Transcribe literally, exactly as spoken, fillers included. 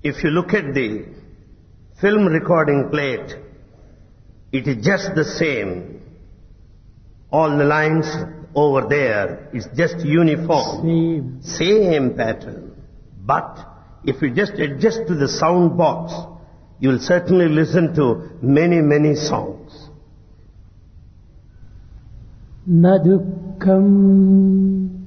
If you look at the film recording plate, it is just the same. All the lines over there is just uniform. Same. Same pattern. But if you just adjust to the sound box, you will certainly listen to many, many songs. Na dukkam